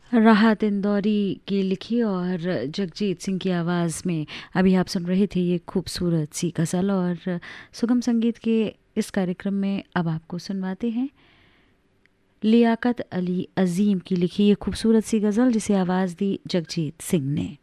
राहत इंदौरी की लिखी और जगजीत सिंह की आवाज़ में अभी आप सुन रहे थे ये खूबसूरत सी गज़ल। और सुगम संगीत के इस कार्यक्रम में अब आपको सुनवाते हैं लियाकत अली अज़ीम की लिखी ये खूबसूरत सी गज़ल, जिसे आवाज़ दी जगजीत सिंह ने।